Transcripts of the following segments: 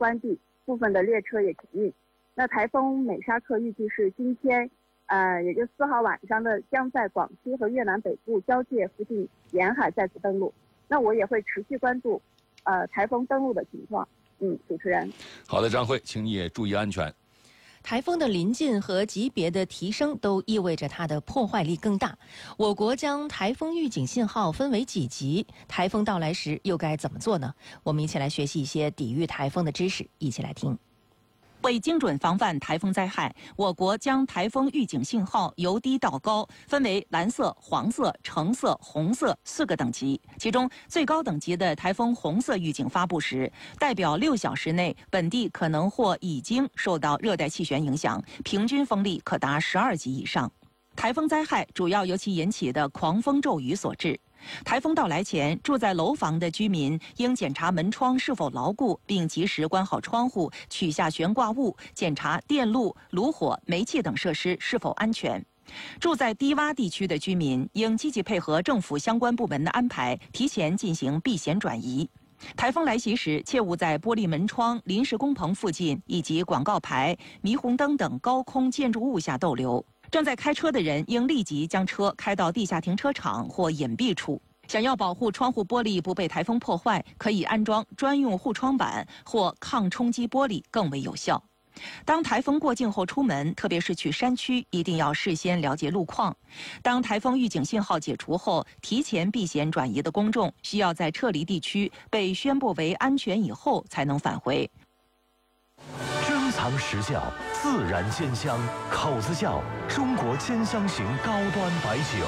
关闭，部分的列车也停运。那台风美沙克预计是今天，也就4号晚上的，将在广西和越南北部交界附近沿海再次登陆。那我也会持续关注，台风登陆的情况。主持人。 好的，张慧，请你也注意安全。 台风的临近和级别的提升都意味着它的破坏力更大。我国将台风预警信号分为几级？台风到来时又该怎么做呢？我们一起来学习一些抵御台风的知识，一起来听。 为精准防范台风灾害，我国将台风预警信号由低到高分为蓝色、黄色、橙色、红色4个等级。其中最高等级的台风红色预警发布时，代表6小时内本地可能或已经受到热带气旋影响，平均风力可达12级以上。台风灾害主要由其引起的狂风骤雨所致。台风到来前，住在楼房的居民应检查门窗是否牢固，并及时关好窗户，取下悬挂物，检查电路、炉火、煤气等设施是否安全。住在低洼地区的居民应积极配合政府相关部门的安排，提前进行避险转移。台风来袭时，切勿在玻璃门窗、临时工棚附近以及广告牌、霓虹灯等高空建筑物下逗留。正在开车的人应立即将车开到地下停车场或隐蔽处。想要保护窗户玻璃不被台风破坏，可以安装专用护窗板或抗冲击玻璃更为有效。当台风过境后出门，特别是去山区，一定要事先了解路况。当台风预警信号解除后，提前避险转移的公众需要在撤离地区被宣布为安全以后才能返回。 珍藏实效，自然鲜香，口子窖中国兼香型高端白酒。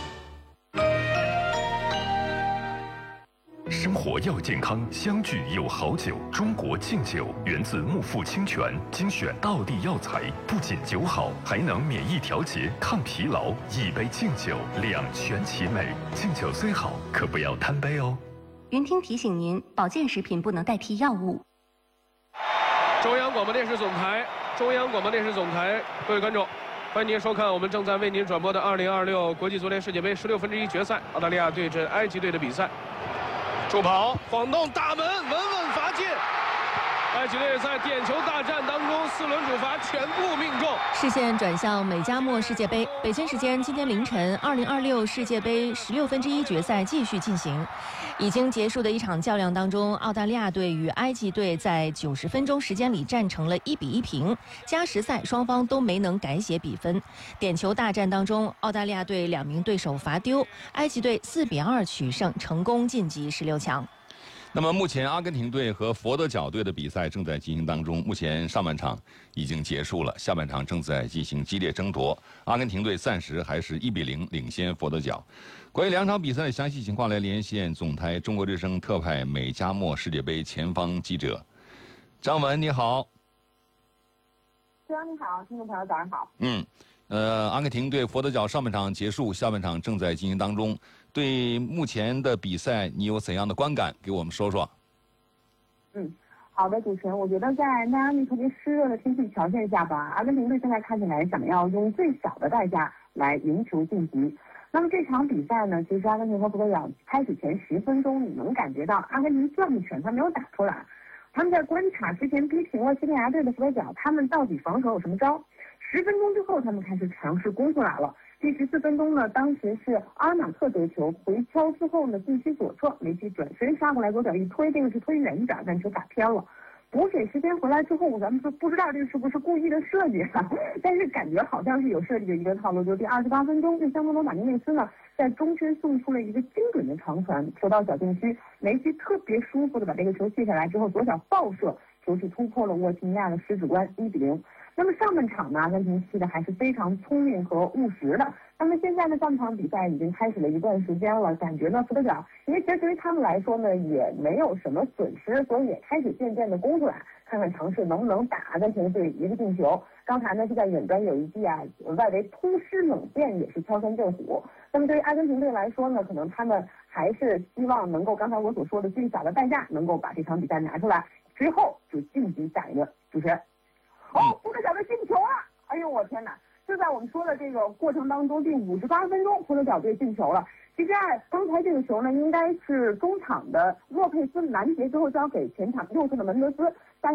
生活要健康，相聚有好酒。中国敬酒源自木富清泉，精选道地药材，不仅酒好，还能免疫调节、抗疲劳。一杯敬酒，两全其美。敬酒虽好，可不要贪杯哦。 云听提醒您，保健食品不能代替药物。 中央广播电视总台，各位观众，欢迎您收看我们正在为您转播的2026国际足联世界杯16分之一决赛，澳大利亚对阵埃及队的比赛。助跑晃动大门，稳稳罚进。埃及队在点球大战当中4轮主罚全部命中。 视线转向美加墨世界杯，北京时间今天凌晨，2026世界杯16分之一决赛继续进行。已经结束的一场较量当中，澳大利亚队与埃及队在90分钟时间里战成了1比1平，加时赛双方都没能改写比分。点球大战当中，澳大利亚队2名对手罚丢，埃及队4比2取胜，成功晋级16强。 那么目前阿根廷队和佛得角队的比赛正在进行当中，目前上半场已经结束了，下半场正在进行激烈争夺。阿根廷队暂时还是1比0领先佛得角。关于两场比赛的详细情况，来连线总台中国之声特派美加墨世界杯前方记者张文，你好。 你好，听众朋友早上好。 阿根廷队佛得角上半场结束，下半场正在进行当中。对目前的比赛，你有怎样的观感？给我们说说。 好的，主持人，我觉得在迈阿密特别湿热的天气条件下吧，阿根廷队现在看起来想要用最小的代价来赢球晋级。那么这场比赛呢，其实阿根廷和佛得角开始前10分钟，你能感觉到阿根廷转拳他没有打出来，他们在观察之前逼平了西班牙队的佛得角，他们到底防守有什么招？10分钟之后，他们开始尝试攻出来了。第14分钟呢，当时是阿尔马特得球回敲之后呢，禁区左侧，梅西转身杀过来，左脚一推，这个是推远一点，但球打偏了。补水时间回来之后，咱们就不知道这个是不是故意的设计但是感觉好像是有设计的一个套路。就第28分钟，这香多罗马丁内斯呢，在中圈送出了一个精准的长传，球到小禁区，梅西特别舒服的把这个球卸下来之后，左脚爆射，球是突破了沃提尼亚的十指关，1比0。那么上半场呢，阿根廷踢的还是非常聪明和务实的。那么现在呢，上半场比赛已经开始了一段时间了，感觉呢，佛得角因为其实对于他们来说呢，也没有什么损失，所以也开始渐渐的攻出来，看看尝试能不能打阿根廷队一个进球。刚才呢是在远端有一记外围突施冷箭，也是敲山震虎。那么对于阿根廷队来说呢，可能他们还是希望能够刚才我所说的最小的代价，能够把这场比赛拿出来，之后就晋级下一轮。主持人。佛得角队进球了！哎呦我天哪！就在我们说的这个过程当中，第58分钟，佛得角队进球了。其实刚才这个球呢，应该是中场的洛佩斯拦截之后交给前场右侧的门德斯。